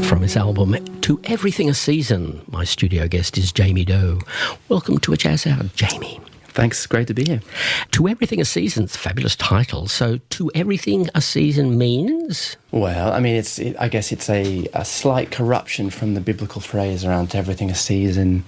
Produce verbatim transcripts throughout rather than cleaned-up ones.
From his album To Everything a Season, my studio guest is Jamie Doe. Welcome to A Jazz Hour, Jamie. Thanks, great to be here. To Everything a Season's a fabulous title. So, To Everything a Season means? Well, I mean, it's. It, I guess it's a, a slight corruption from the biblical phrase around to everything a season.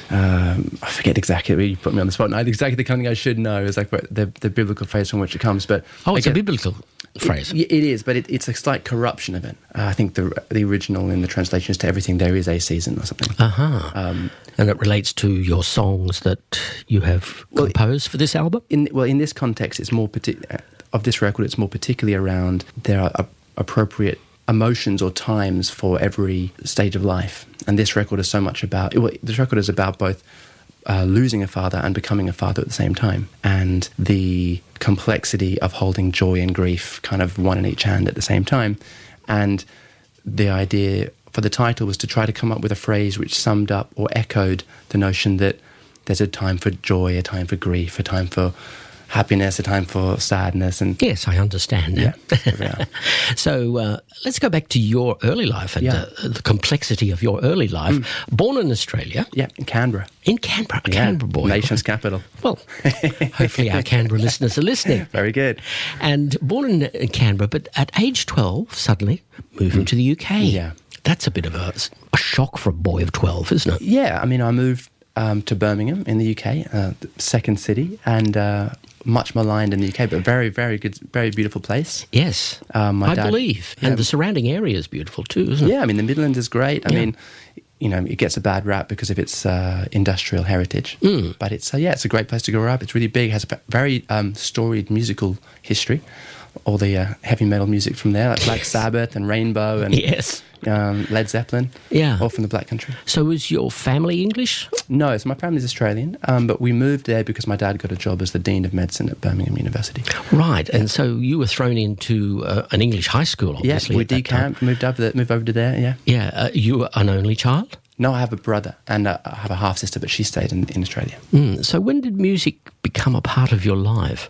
Um, I forget exactly. You put me on the spot. Not exactly the kind of thing I should know. It's like the the biblical phrase from which it comes. But oh, it's again, a biblical phrase. It, it is, but it, it's a slight corruption of it. Uh, I think the the original in the translation is to everything there is a season or something. Uh-huh. Um, and it relates to your songs that you have well, composed for this album? In, well, in this context, it's more partic- of this record, it's more particularly around there are a, appropriate emotions or times for every stage of life. And this record is so much about, well, this record is about both uh, losing a father and becoming a father at the same time. And the complexity of holding joy and grief kind of one in each hand at the same time. And the idea for the title was to try to come up with a phrase which summed up or echoed the notion that there's a time for joy, a time for grief, a time for happiness, a time for sadness. And yes, I understand. Yeah, yeah. So uh, let's go back to your early life and yeah. uh, the complexity of your early life. Mm. Born in Australia. Yeah, in Canberra. In Canberra, yeah, Canberra boy. Nation's capital. Well, hopefully our Canberra listeners are listening. Very good. And born in, in Canberra, but at age twelve, suddenly moving mm. to the U K. Yeah. That's a bit of a, a shock for a boy of twelve, isn't it? Yeah, I mean, I moved um, to Birmingham in the U K, uh, the second city, and uh, much maligned in the U K, but very, very good, very beautiful place. Yes, um, my I dad, believe. Yeah, and the surrounding area is beautiful too, isn't it? Yeah, I mean, the Midlands is great. I yeah. mean, you know, it gets a bad rap because of its uh, industrial heritage. Mm. But it's, uh, yeah, it's a great place to grow up. It's really big, has a very um, storied musical history. All the uh, heavy metal music from there, like Black Sabbath and Rainbow and yes. um, Led Zeppelin, yeah, all from the Black Country. So is your family English? No, so my family's Australian, um, but we moved there because my dad got a job as the Dean of Medicine at Birmingham University. Right, and so you were thrown into uh, an English high school, obviously. Yeah, we decamped, moved over, the, moved over to there, yeah. Yeah, uh, you were an only child? No, I have a brother and uh, I have a half-sister, but she stayed in, in Australia. Mm, so when did music become a part of your life?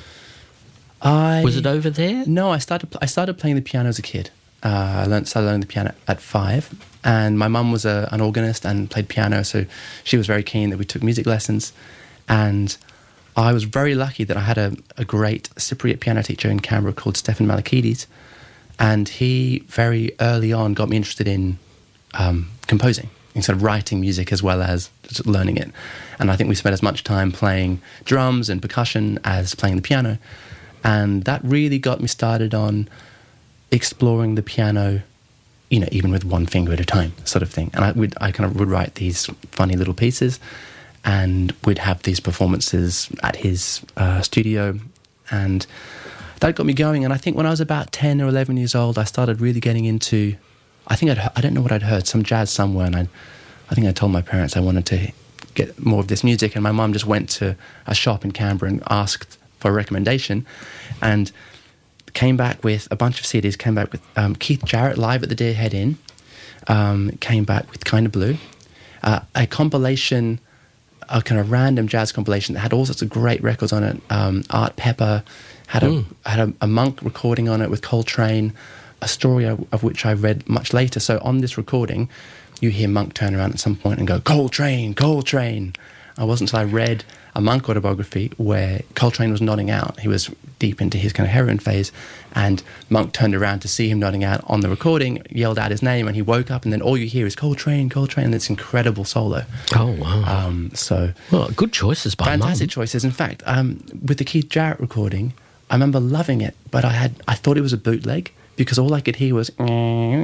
I, was it over there? No, I started I started playing the piano as a kid. Uh, I learned, started learning the piano at five, and my mum was a, an organist and played piano, so she was very keen that we took music lessons. And I was very lucky that I had a, a great Cypriot piano teacher in Canberra called Stefan Malakides, and he very early on got me interested in um, composing, in sort of writing music as well as just learning it. And I think we spent as much time playing drums and percussion as playing the piano. And that really got me started on exploring the piano, you know, even with one finger at a time, sort of thing. And I would, I kind of would write these funny little pieces, and would have these performances at his uh, studio, and that got me going. And I think when I was about ten or eleven years old, I started really getting into. I think I'd, I don't know what I'd heard, some jazz somewhere, and I, I think I told my parents I wanted to get more of this music, and my mum just went to a shop in Canberra and asked for a recommendation, and came back with a bunch of C Ds, came back with um, Keith Jarrett live at the Deer Head Inn, um, came back with Kind of Blue, uh, a compilation, a kind of random jazz compilation that had all sorts of great records on it. Um, Art Pepper had a, mm. had a, a Monk recording on it with Coltrane, a story of, of which I read much later. So on this recording, you hear Monk turn around at some point and go, Coltrane, Coltrane. It wasn't until I read a Monk autobiography where Coltrane was nodding out. He was deep into his kind of heroin phase, and Monk turned around to see him nodding out on the recording, yelled out his name, and he woke up, and then all you hear is Coltrane, Coltrane, and it's incredible solo. Oh, wow. Um, so, well, good choices by Mum. Fantastic choices. In fact, um, with the Keith Jarrett recording, I remember loving it, but I had I thought it was a bootleg, because all I could hear was, you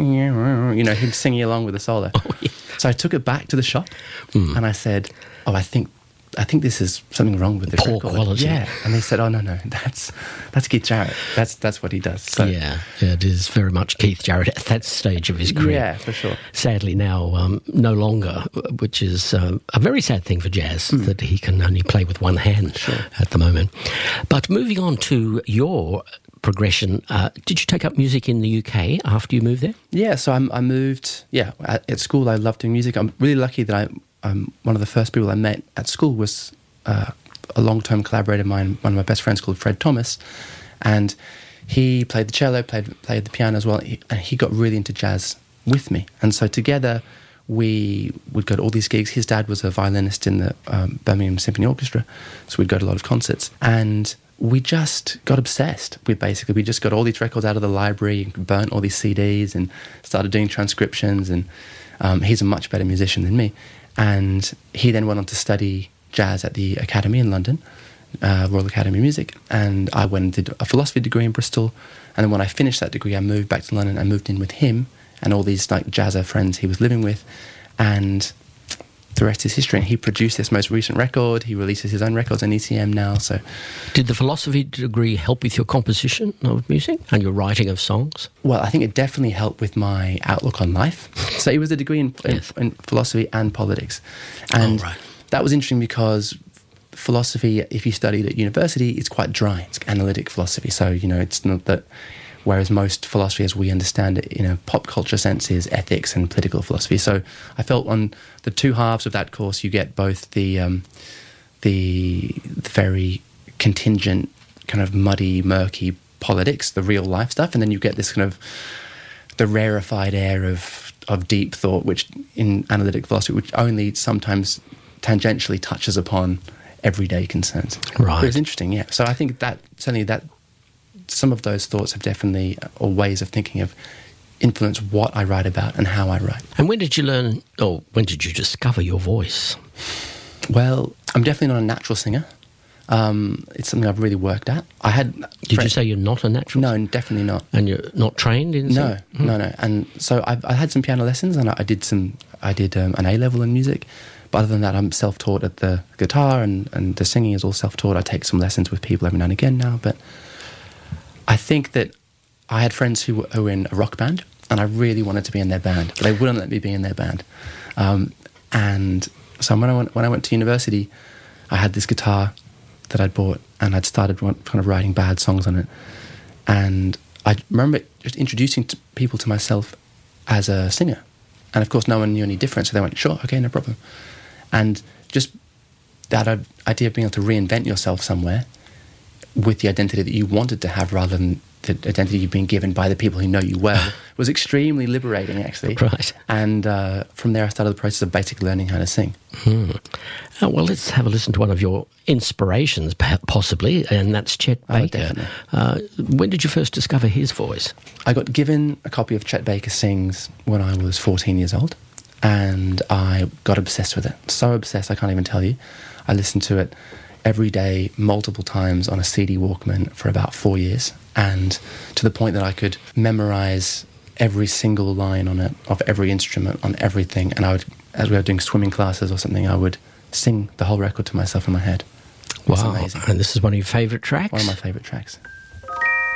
know, him singing along with the solo. Oh, yeah. So I took it back to the shop, mm. and I said, oh, I think I think this is something wrong with the poor record. quality. Yeah, and they said, "Oh no, no, that's that's Keith Jarrett. That's that's what he does." So, yeah, yeah, it is very much Keith Jarrett at that stage of his career. Yeah, for sure. Sadly, now um, no longer, which is um, a very sad thing for jazz mm. that he can only play with one hand sure. at the moment. But moving on to your progression, uh, did you take up music in the U K after you moved there? Yeah, so I'm, I moved. Yeah, at, at school I loved doing music. I'm really lucky that I. Um, one of the first people I met at school was uh, a long-term collaborator of mine, one of my best friends called Fred Thomas, and he played the cello, played played the piano as well, he, and he got really into jazz with me. And so together we would go to all these gigs. His dad was a violinist in the um, Birmingham Symphony Orchestra, so we'd go to a lot of concerts. And we just got obsessed with basically, we just got all these records out of the library, and burnt all these C Ds and started doing transcriptions. And um, he's a much better musician than me. And he then went on to study jazz at the Academy in London, uh, Royal Academy of Music. And I went and did a philosophy degree in Bristol. And then when I finished that degree, I moved back to London and moved in with him and all these like jazzer friends he was living with. And the rest is history. And he produced this most recent record. He releases his own records on E C M now. So, did the philosophy degree help with your composition of music and your writing of songs? Well, I think it definitely helped with my outlook on life. So it was a degree in, Yes. in, in philosophy and politics. And Oh, right. that was interesting because philosophy, if you studied at university, it's quite dry. It's analytic philosophy. So, you know, it's not that... Whereas most philosophy, as we understand it in a pop culture sense, is ethics and political philosophy. So I felt on the two halves of that course, you get both the um, the, the very contingent, kind of muddy, murky politics, the real life stuff, and then you get this kind of the rarefied air of of deep thought, which in analytic philosophy, which only sometimes tangentially touches upon everyday concerns. Right. But it's interesting, yeah. So I think that certainly that. Some of those thoughts have definitely, or ways of thinking, have influenced what I write about and how I write. And when did you learn, or when did you discover your voice? Well, I'm definitely not a natural singer. Um, it's something I've really worked at. I had. Did you say you're not a natural singer? No, definitely not. And you're not trained in No, singing? no, no. And so I've, I had some piano lessons, and I, I did some. I did um, an A level in music. But other than that, I'm self-taught at the guitar, and, and the singing is all self-taught. I take some lessons with people every now and again now, but. I think that I had friends who were, who were in a rock band, and I really wanted to be in their band, but they wouldn't let me be in their band. Um, and so when I went when I went to university, I had this guitar that I'd bought, and I'd started kind of writing bad songs on it. And I remember just introducing to people to myself as a singer, and of course, no one knew any different, so they went, "Sure, okay, no problem." And just that idea of being able to reinvent yourself somewhere. With the identity that you wanted to have rather than the identity you've been given by the people who know you well was extremely liberating, actually. Right. And uh, from there I started the process of basically learning how to sing. Hmm. Uh, well, let's have a listen to one of your inspirations, perhaps, possibly, and that's Chet Oh, Baker. definitely. Uh, when did you first discover his voice? I got given a copy of Chet Baker Sings when I was fourteen years old, and I got obsessed with it. So obsessed, I can't even tell you. I listened to it every day, multiple times on a C D Walkman for about four years, and to the point that I could memorize every single line on it, of every instrument, on everything, and I would, as we were doing swimming classes or something, I would sing the whole record to myself in my head. It's Wow. amazing. And this is one of your favourite tracks? One of my favourite tracks.